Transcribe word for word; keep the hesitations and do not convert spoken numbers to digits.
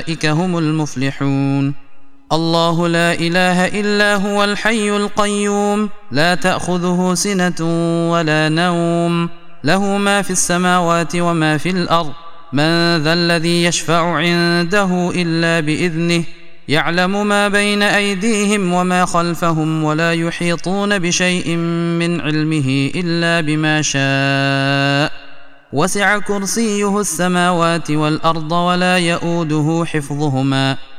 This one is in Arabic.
أولئك هم المفلحون. الله لا إله إلا هو الحي القيوم لا تأخذه سنة ولا نوم له ما في السماوات وما في الأرض من ذا الذي يشفع عنده إلا بإذنه يعلم ما بين أيديهم وما خلفهم ولا يحيطون بشيء من علمه إلا بما شاء وسع كرسيه السماوات والأرض ولا يؤوده حفظهما